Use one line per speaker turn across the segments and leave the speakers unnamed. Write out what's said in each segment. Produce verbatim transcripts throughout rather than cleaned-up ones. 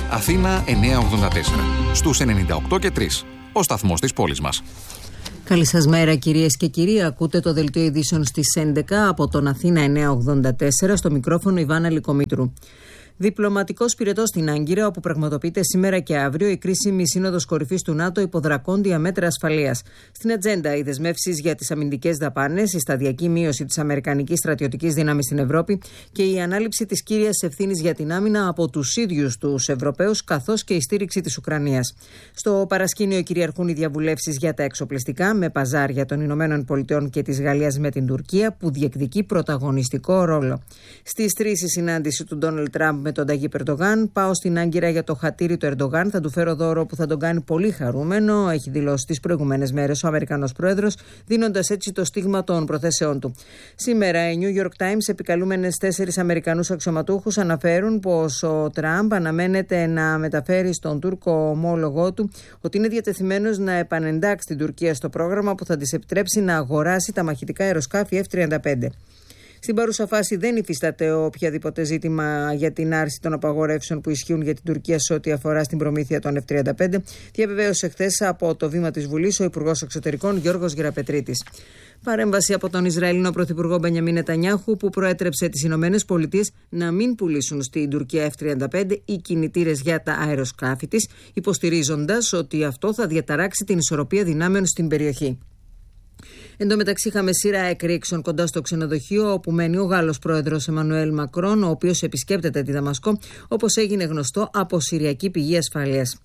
Αθήνα εννιακόσια ογδόντα τέσσερα. Στους ενενήντα οκτώ και τρία. Ο σταθμός της πόλης μας.
Καλή σας μέρα κυρίες και κύριοι. Ακούτε το δελτίο ειδήσεων στις έντεκα από τον Αθήνα εννιακόσια ογδόντα τέσσερα, στο μικρόφωνο Ιβάνα Λυκομήτρου. Διπλωματικός πυρετός στην Άγκυρα, όπου πραγματοποιείται σήμερα και αύριο η κρίσιμη σύνοδος κορυφής του ΝΑΤΟ υπό δρακόντια μέτρα ασφαλείας. Στην ατζέντα οι δεσμεύσεις για τις αμυντικές δαπάνες, η σταδιακή μείωση της αμερικανικής στρατιωτικής δύναμης στην Ευρώπη και η ανάληψη της κύριας ευθύνης για την άμυνα από τους ίδιους τους Ευρωπαίους, καθώς και η στήριξη της Ουκρανίας. Στο παρασκήνιο κυριαρχούν οι διαβουλεύσεις για τα εξοπλιστικά, με παζάρια των Ηνωμένων Πολιτειών και της Γαλλίας με την Τουρκία, που διεκδικεί πρωταγωνιστικό ρόλο. Στις τρεις η συνάντηση του Ντόναλντ Τραμπ με τον Ταγίπ Ερντογάν. Πάω στην Άγκυρα για το χατήρι του Ερντογάν. Θα του φέρω δώρο που θα τον κάνει πολύ χαρούμενο, έχει δηλώσει τις προηγούμενες μέρες ο Αμερικανός πρόεδρος, δίνοντας έτσι το στίγμα των προθέσεών του. Σήμερα οι New York Times, επικαλούμενες τέσσερις Αμερικανούς αξιωματούχους, αναφέρουν πως ο Τραμπ αναμένεται να μεταφέρει στον Τούρκο ομόλογό του ότι είναι διατεθειμένος να επανεντάξει την Τουρκία στο πρόγραμμα που θα της επιτρέψει να αγοράσει τα μαχητικά αεροσκάφη εφ τριάντα πέντε. Στην παρούσα φάση δεν υφίσταται οποιαδήποτε ζήτημα για την άρση των απαγορεύσεων που ισχύουν για την Τουρκία σε ό,τι αφορά στην προμήθεια των εφ τριάντα πέντε, διαβεβαίωσε χθες από το βήμα της Βουλής ο Υπουργός Εξωτερικών Γιώργος Γεραπετρίτης. Παρέμβαση από τον Ισραηλινό Πρωθυπουργό Μπενιαμίν Νετανιάχου, που προέτρεψε τις Ηνωμένες Πολιτείες να μην πουλήσουν στην Τουρκία εφ τριάντα πέντε ή κινητήρες για τα αεροσκάφη της, υποστηρίζοντας ότι αυτό θα διαταράξει την ισορροπία δυνάμεων στην περιοχή. Εν τω μεταξύ, είχαμε σειρά εκρήξεων κοντά στο ξενοδοχείο όπου μένει ο Γάλλος πρόεδρος Εμμανουέλ Μακρόν, ο οποίος επισκέπτεται τη Δαμασκό, όπως έγινε γνωστό από συριακή πηγή ασφαλείας.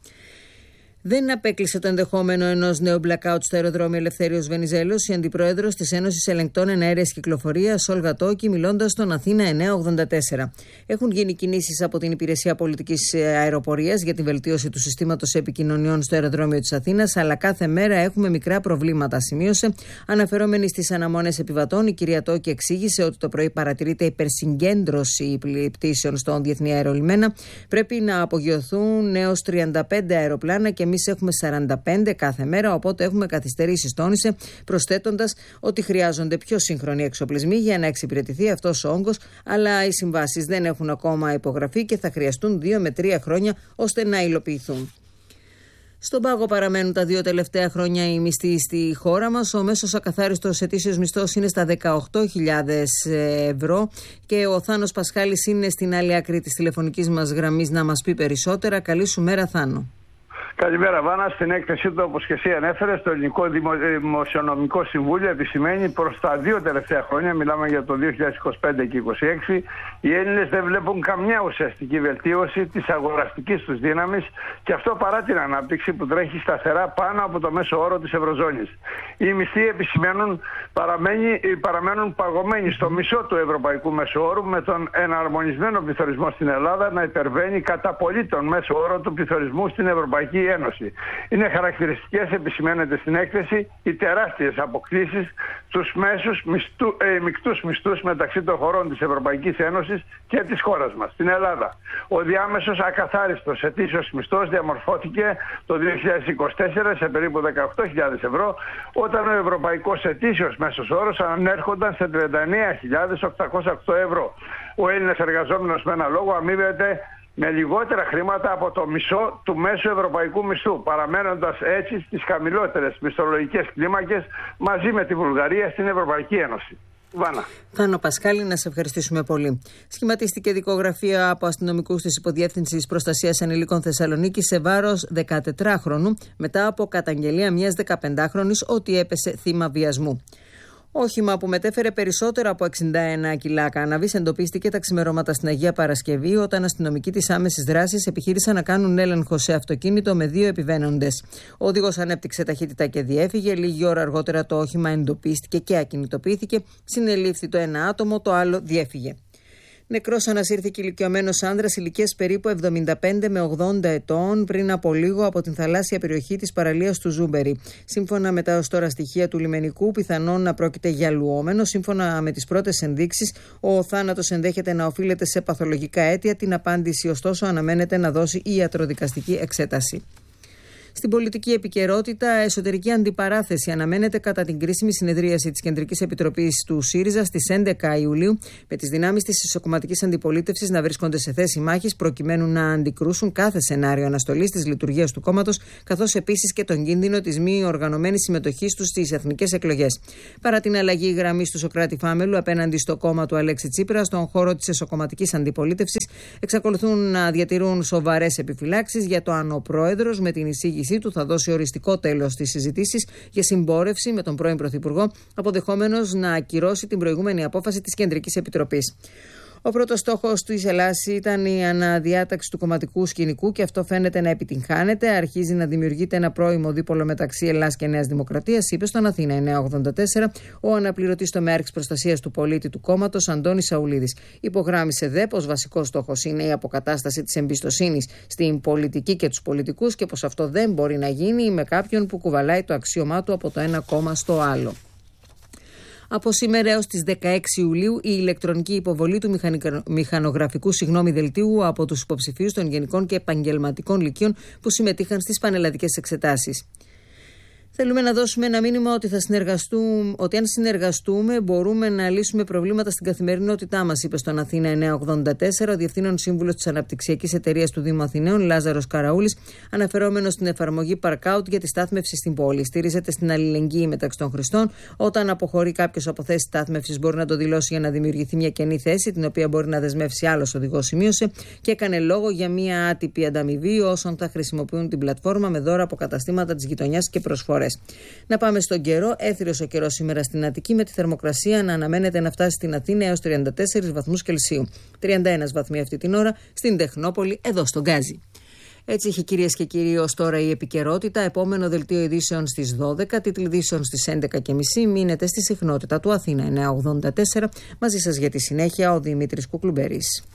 Δεν απέκλεισε το ενδεχόμενο ενός νέου blackout στο αεροδρόμιο Ελευθέριος Βενιζέλος η αντιπρόεδρος της Ένωσης Ελεγκτών Εναέρειας Κυκλοφορίας, Όλγα Τόκη, μιλώντας στον Αθήνα εννιακόσια ογδόντα τέσσερα. Έχουν γίνει κινήσεις από την Υπηρεσία Πολιτικής Αεροπορίας για τη βελτίωση του συστήματος επικοινωνιών στο αεροδρόμιο της Αθήνας, αλλά κάθε μέρα έχουμε μικρά προβλήματα, σημείωσε. Αναφερόμενη στις αναμονές επιβατών, η κυρία Τόκη εξήγησε ότι το πρωί παρατηρείται υπερσυγκέντρωση πτήσεων στον διεθνή αερολιμένα. Πρέπει να απογειωθούν έως τριάντα πέντε αεροπλάνα και εμείς έχουμε σαράντα πέντε κάθε μέρα, οπότε έχουμε καθυστερήσεις, τόνισε, προσθέτοντας ότι χρειάζονται πιο σύγχρονοι εξοπλισμοί για να εξυπηρετηθεί αυτός ο όγκος, αλλά οι συμβάσεις δεν έχουν ακόμα υπογραφεί και θα χρειαστούν δύο με τρία χρόνια ώστε να υλοποιηθούν. Στον πάγο παραμένουν τα δύο τελευταία χρόνια οι μισθοί στη χώρα μας. Ο μέσος ακαθάριστος ετήσιος μισθός είναι στα δεκαοκτώ χιλιάδες ευρώ και ο Θάνος Πασχάλης είναι στην άλλη άκρη της τηλεφωνικής μας γραμμής να μας πει περισσότερα. Καλή σου μέρα, Θάνο.
Καλημέρα, Βάνα. Στην έκθεσή του, όπως και εσύ ανέφερες, το Ελληνικό Δημοσιονομικό Συμβούλιο επισημαίνει προς τα δύο τελευταία χρόνια, μιλάμε για το δύο χιλιάδες είκοσι πέντε και είκοσι έξι, οι Έλληνες δεν βλέπουν καμιά ουσιαστική βελτίωση της αγοραστικής τους δύναμης, και αυτό παρά την ανάπτυξη που τρέχει σταθερά πάνω από το μέσο όρο της Ευρωζώνης. Οι μισθοί, επισημαίνουν, παραμένουν παγωμένοι στο μισό του ευρωπαϊκού μέσου όρου, με τον εναρμονισμένο πληθωρισμό στην Ελλάδα να υπερβαίνει κατά πολύ τον μέσο όρο του πληθωρισμού στην Ευρωπαϊκή Ένωση. Είναι χαρακτηριστικές, επισημαίνεται στην έκθεση, οι τεράστιες αποκλίσεις στους μέσους μισθού, ε, μεικτούς μισθούς μεταξύ των χωρών της Ευρωπαϊκής Ένωσης και της χώρας μας, στην Ελλάδα. Ο διάμεσος ακαθάριστος ετήσιος μισθός διαμορφώθηκε το δύο χιλιάδες είκοσι τέσσερα σε περίπου δεκαοκτώ χιλιάδες ευρώ, όταν ο ευρωπαϊκός ετήσιος μέσος όρος ανέρχονταν σε τριάντα εννέα χιλιάδες οκτακόσια οκτώ ευρώ. Ο Έλληνας εργαζόμενος με ένα λόγο αμείβεται με λιγότερα χρήματα από το μισό του μέσου ευρωπαϊκού μισθού, παραμένοντας έτσι στις χαμηλότερες μισθολογικές κλίμακες μαζί με τη Βουλγαρία στην Ευρωπαϊκή Ένωση. Βάνα.
Θάνο Πασχάλη, να σε ευχαριστήσουμε πολύ. Σχηματίστηκε δικογραφία από αστυνομικούς της Υποδιεύθυνσης Προστασίας Ανηλίκων Θεσσαλονίκη σε βάρος δεκατετράχρονου, μετά από καταγγελία μιας δεκαπεντάχρονης ότι έπεσε θύμα βιασμού. Όχημα που μετέφερε περισσότερα από εξήντα ένα κιλά κάναβης εντοπίστηκε τα ξημερώματα στην Αγία Παρασκευή, όταν αστυνομικοί της άμεσης δράσης επιχείρησαν να κάνουν έλεγχο σε αυτοκίνητο με δύο επιβαίνοντες. Ο οδηγός ανέπτυξε ταχύτητα και διέφυγε. Λίγη ώρα αργότερα το όχημα εντοπίστηκε και ακινητοποιήθηκε. Συνελήφθη το ένα άτομο, το άλλο διέφυγε. Νεκρός ανασύρθηκε ηλικιωμένος άνδρας ηλικίας περίπου εβδομήντα πέντε με ογδόντα ετών πριν από λίγο από την θαλάσσια περιοχή της παραλίας του Ζούμπερι. Σύμφωνα με τα ως τώρα στοιχεία του λιμενικού, πιθανόν να πρόκειται για λουόμενο. Σύμφωνα με τις πρώτες ενδείξεις, ο θάνατος ενδέχεται να οφείλεται σε παθολογικά αίτια. Την απάντηση, ωστόσο, αναμένεται να δώσει η ιατροδικαστική εξέταση. Στην πολιτική επικαιρότητα, εσωτερική αντιπαράθεση αναμένεται κατά την κρίσιμη συνεδρίαση της Κεντρικής Επιτροπής του ΣΥΡΙΖΑ στις έντεκα Ιουλίου, με τις δυνάμεις της ισοκομματικής αντιπολίτευσης να βρίσκονται σε θέση μάχης προκειμένου να αντικρούσουν κάθε σενάριο αναστολής της λειτουργίας του κόμματος, καθώς επίσης και τον κίνδυνο της μη οργανωμένης συμμετοχής τους στις εθνικές εκλογές. Παρά την αλλαγή γραμμής του Σωκράτη Φάμελου απέναντι στο κόμμα του Αλέξη Τσίπρα, στον χώρο της εσωκομματικής αντιπολίτευσης εξακολουθούν να διατηρούν σοβαρές επιφυλάξεις για το αν ο πρόεδρος με την εισήγησή του θα δώσει οριστικό τέλος στις συζητήσεις για συμπόρευση με τον πρώην Πρωθυπουργό, αποδεχόμενος να ακυρώσει την προηγούμενη απόφαση της Κεντρικής Επιτροπής. Ο πρώτος στόχος της Ελλάδας ήταν η αναδιάταξη του κομματικού σκηνικού και αυτό φαίνεται να επιτυγχάνεται. Αρχίζει να δημιουργείται ένα πρώιμο δίπολο μεταξύ Ελλάδας και Νέας Δημοκρατίας, είπε στον Αθήνα εννιακόσια ογδόντα τέσσερα ο αναπληρωτής τομέαρχης προστασίας του πολίτη του κόμματος Αντώνης Σαουλίδης. Υπογράμμισε δε πως βασικός στόχος είναι η αποκατάσταση της εμπιστοσύνης στην πολιτική και τους πολιτικούς και πως αυτό δεν μπορεί να γίνει με κάποιον που κουβαλάει το αξίωμά του από το ένα κόμμα στο άλλο. Από σήμερα έως τις δεκαέξι Ιουλίου, η ηλεκτρονική υποβολή του μηχανογραφικού συγγνώμη δελτίου από τους υποψηφίους των γενικών και επαγγελματικών λυκείων που συμμετείχαν στις πανελλαδικές εξετάσεις. Θέλουμε να δώσουμε ένα μήνυμα ότι, θα συνεργαστούμε, ότι αν συνεργαστούμε μπορούμε να λύσουμε προβλήματα στην καθημερινότητά μας, είπε στον Αθήνα εννιακόσια ογδόντα τέσσερα ο Διευθύνων Σύμβουλος της Αναπτυξιακής Εταιρείας του Δήμου Αθηναίων, Λάζαρος Καραούλης, αναφερόμενος στην εφαρμογή Parkout για τη στάθμευση στην πόλη. Στηρίζεται στην αλληλεγγύη μεταξύ των χρηστών. Όταν αποχωρεί κάποιος από θέση στάθμευσης, μπορεί να το δηλώσει για να δημιουργηθεί μια κενή θέση, την οποία μπορεί να δεσμεύσει άλλος οδηγός, σημείωσε, και έκανε λόγο για μια άτυπη ανταμοιβή όσων θα χρησιμοποιούν την πλατφόρμα με δώρα από καταστήματα της γειτονιάς και προσφορές. Να πάμε στον καιρό. Έθριος ο καιρός σήμερα στην Αττική, με τη θερμοκρασία να αναμένεται να φτάσει στην Αθήνα έως τριάντα τέσσερις βαθμούς Κελσίου. τριάντα ένα βαθμοί αυτή την ώρα στην Τεχνόπολη, εδώ στον Γκάζι. Έτσι είχε, κυρίες και κύριοι, ως τώρα η επικαιρότητα. Επόμενο δελτίο ειδήσεων στις δώδεκα, τίτλοι ειδήσεων στις έντεκα και μισή. Μείνετε στη συχνότητα του Αθήνα εννιακόσια ογδόντα τέσσερα. Μαζί σας για τη συνέχεια ο Δημήτρης Κουκλουμπέρης.